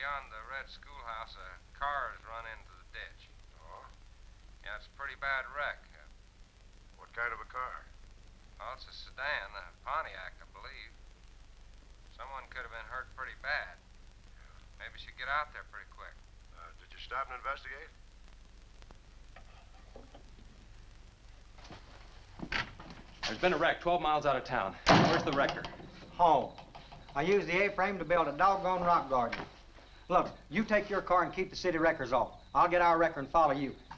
beyond the red schoolhouse, a car has run into the ditch. Oh? Yeah, it's a pretty bad wreck. What kind of a car? Well, it's a sedan, a Pontiac, I believe. Someone could have been hurt pretty bad. Maybe we should get out there pretty quick. Did you stop and investigate? There's been a wreck 12 miles out of town. Where's the wrecker? Home. I used the A-frame to build a doggone rock garden. Look, you take your car and keep the city wreckers off. I'll get our wrecker and follow you.